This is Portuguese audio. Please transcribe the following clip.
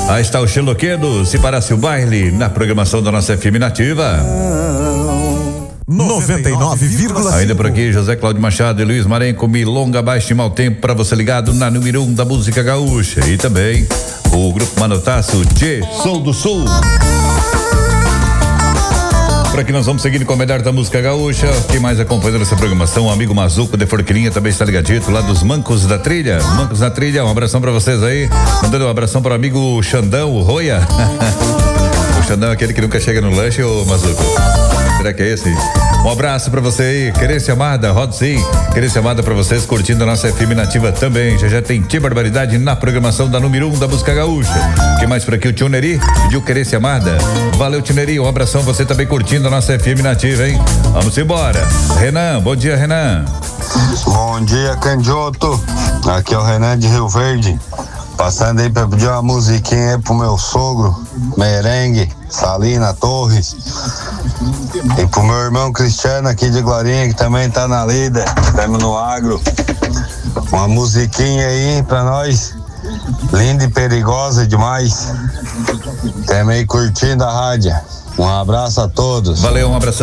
Aí está o Chiloquedo, se parasse o baile, na programação da nossa FM Nativa. 99,5. Ainda por aqui, José Cláudio Machado e Luiz Marenco, Milonga Baixo e Mau Tempo, pra você ligado na número 1 da música gaúcha. E também o Grupo Manotaço, Tchê, Sou do Sul. Por aqui nós vamos seguindo com o melhor da música gaúcha. Quem mais acompanhando essa programação? O amigo Mazuco de Forquilinha também está ligadito lá dos Mancos da Trilha. Mancos da Trilha, um abração pra vocês aí. Mandando um abração pro amigo Xandão, o Roia. O Xandão é aquele que nunca chega no lanche, ô Mazuco. Será que é esse? Um abraço pra você aí, Querência Amada, Rod Sim, Querência Amada pra vocês, curtindo a nossa FM Nativa também. Já tem Tia Barbaridade na programação da número 1 da música gaúcha. Quem mais por aqui? O Tio Neri pediu Querência Amada. Valeu, Tio Neri, um abração, você também curtindo a nossa FM Nativa, hein? Vamos embora. Renan, bom dia, Renan. Bom dia, Candiota. Aqui é o Renan de Rio Verde. Passando aí pra pedir uma musiquinha aí pro meu sogro, Merengue, Salina Torres. E pro meu irmão Cristiano aqui de Glorinha, que também tá na lida, estamos no agro. Uma musiquinha aí pra nós, linda e perigosa demais. Também curtindo a rádio. Um abraço a todos. Valeu, um abração.